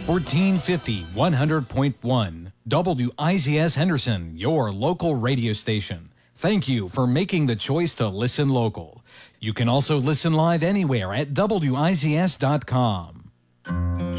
1450 100.1 WIZS Henderson, your local radio station. Thank you for making the choice to listen local. You can also listen live anywhere at WIZS.com.